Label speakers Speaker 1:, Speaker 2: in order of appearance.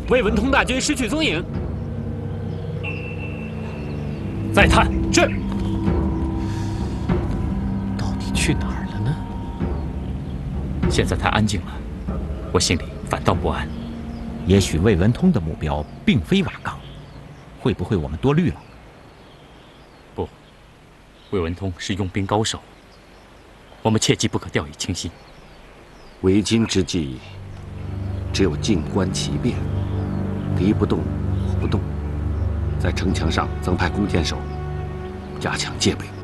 Speaker 1: 魏文通大军失去踪影。
Speaker 2: 再探。
Speaker 1: 是。
Speaker 2: 到底去哪儿了呢？现在太安静了，我心里反倒不安。
Speaker 3: 也许魏文通的目标并非瓦岗，会不会我们多虑了？
Speaker 2: 不，魏文通是用兵高手，我们切记不可掉以轻心。
Speaker 4: 为今之计，只有静观其变，敌不动，我不动，在城墙上增派弓箭手，加强戒备。